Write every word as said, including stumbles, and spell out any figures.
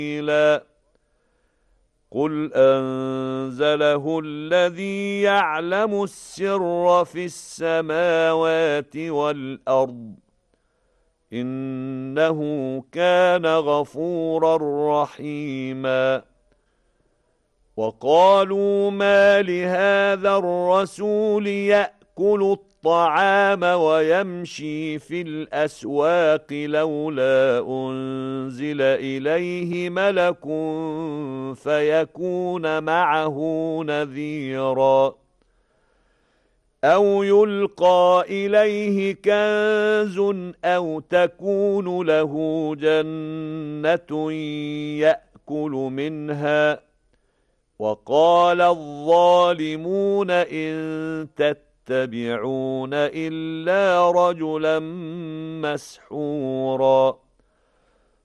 قل أنزله الذي يعلم السر في السماوات والأرض إنه كان غفورا رحيما. وقالوا ما لهذا الرسول يأكل الطعام ويمشي في الأسواق لولا أنزل إليه ملك فيكون معه نذيرا أو يلقى إليه كنز أو تكون له جنة يأكل منها وقال الظالمون إن تتبعون إلا رجلا مسحورا